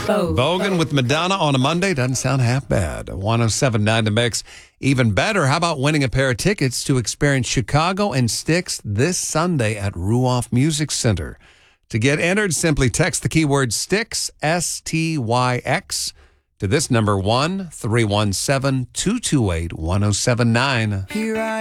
Bogan with Madonna on a Monday doesn't sound half bad. 107.9 The Mix. Even better, how about winning a pair of tickets to experience Chicago and Styx this Sunday at Ruoff Music Center? To get entered, simply text the keyword Styx, S-T-Y-X, to this number 1-317-228-1079.